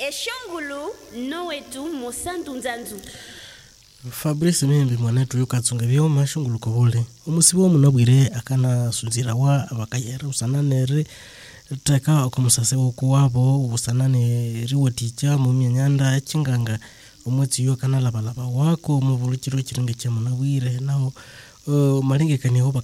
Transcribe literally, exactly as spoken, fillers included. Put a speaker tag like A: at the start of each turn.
A: eshongulu nowetu Mosantu Nzanzu.
B: Fabrice Mimbi mwanetu yukatsunga byoma shungulu kobole umusibo munabwire akana sunzira wa abakayera usananere taka okumusase okuwabo usanane riwoticha mu myanyanda kinganga umwetsi yo kana labalaba wako mu bulukiro kiringe cya munabwire naho uh, malingekaniho